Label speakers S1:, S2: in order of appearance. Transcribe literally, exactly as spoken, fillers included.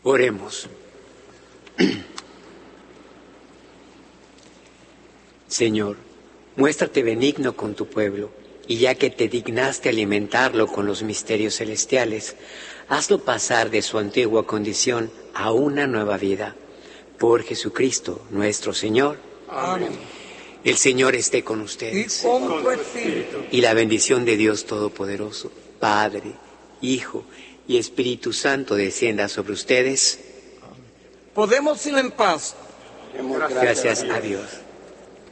S1: Oremos. Señor, muéstrate benigno con tu pueblo, y ya que te dignaste alimentarlo con los misterios celestiales, hazlo pasar de su antigua condición a una nueva vida. Por Jesucristo, nuestro Señor.
S2: Amén.
S1: El Señor esté con ustedes.
S2: Y con tu espíritu.
S1: Y la bendición de Dios Todopoderoso, Padre, Hijo y Espíritu Santo descienda sobre ustedes.
S2: Podemos ir en paz.
S1: Gracias a Dios.